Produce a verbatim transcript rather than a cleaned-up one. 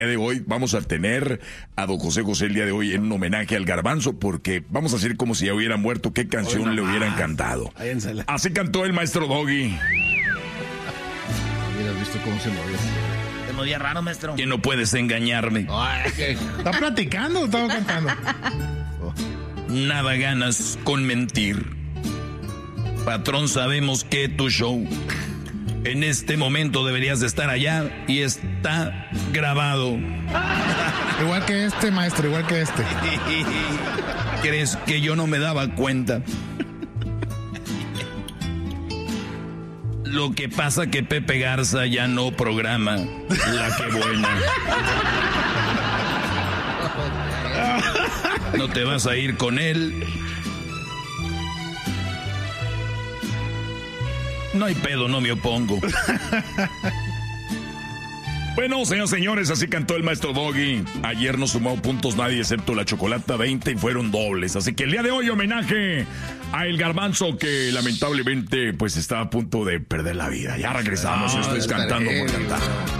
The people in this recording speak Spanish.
De hoy vamos a tener a don José José el día de hoy en un homenaje al Garbanzo, porque vamos a hacer como si ya hubiera muerto, qué canción oh, le hubieran cantado. Así cantó el maestro Doggy. Hubieras visto cómo se movía. Se movía raro, maestro. Que no puedes engañarme. Ay, ¿qué? ¿Está platicando o estaba cantando? Oh. Nada ganas con mentir. Patrón, sabemos que tu show en este momento deberías de estar allá y está grabado. Igual que este, maestro, igual que este. ¿Crees que yo no me daba cuenta? Lo que pasa que Pepe Garza ya no programa La Que Buena. No te vas a ir con él. No hay pedo, no me opongo. Bueno, señores, señores, así cantó el maestro Doggy. Ayer no sumó puntos nadie excepto la Chocolata veinte y fueron dobles. Así que el día de hoy homenaje a el Garbanzo, que lamentablemente pues está a punto de perder la vida. Ya regresamos, esto es Cantando por Cantar.